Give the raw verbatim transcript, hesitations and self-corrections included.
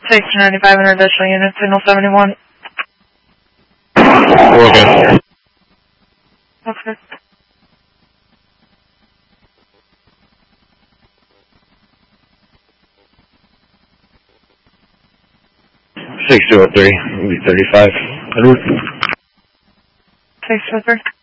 six ninety-five in additional unit, signal seventy-one. We're okay. Okay. six zero three, thirty-five. Edward. six zero three.